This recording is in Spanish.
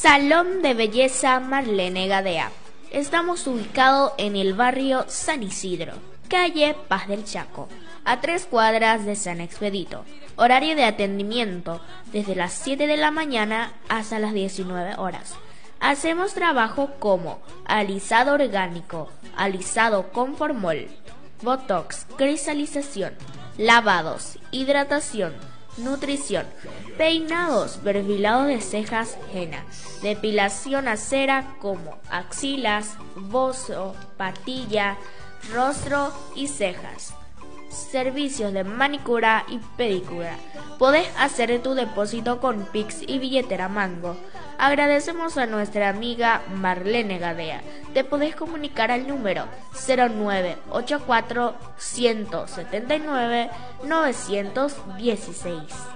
Salón de Belleza Marlene Gadea. Estamos ubicados en el barrio San Isidro, calle Paz del Chaco, a 3 cuadras de San Expedito. Horario de atendimiento desde las 7 de la mañana hasta las 19 horas. Hacemos trabajo como alisado orgánico, alisado con formol, botox, cristalización, lavados, hidratación, nutrición, peinados, perfilados de cejas, henna, depilación a cera como axilas, bozo, patilla, rostro y cejas. Servicios de manicura y pedicura. Podés hacer tu depósito con Pix y billetera Mango. Agradecemos a nuestra amiga Marlene Gadea. Te podés comunicar al número 0984 179 916.